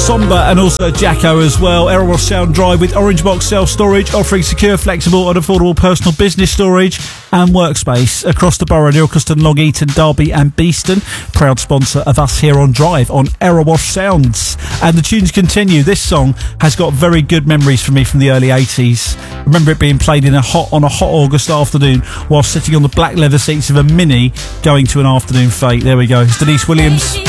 Somber and also Jacko as well. Errol Sound Drive with Orange Box Self-Storage, offering secure, flexible and affordable personal business storage and workspace across the borough, Ilkeston, Long Eaton, Derby and Beeston. Proud sponsor of us here on Drive on Errol Sounds. And the tunes continue. This song has got very good memories for me from the early 80s. Remember it being played on a hot August afternoon while sitting on the black leather seats of a Mini going to an afternoon fete. There we go. It's Denise Williams.